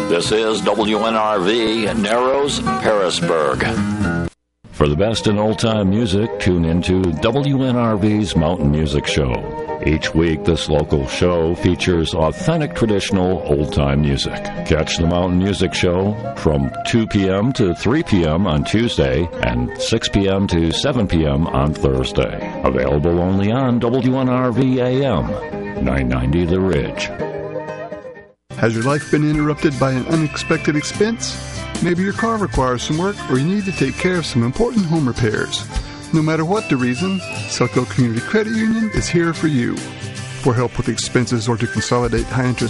This is WNRV, Narrows, Harrisburg. For the best in old-time music, tune into WNRV's Mountain Music Show. Each week, this local show features authentic traditional old-time music. Catch the Mountain Music Show from 2 p.m. to 3 p.m. on Tuesday and 6 p.m. to 7 p.m. on Thursday. Available only on WNRV AM, 990 The Ridge. Has your life been interrupted by an unexpected expense? Maybe your car requires some work or you need to take care of some important home repairs. No matter what the reason, Selco Community Credit Union is here for you. For help with expenses or to consolidate high-interest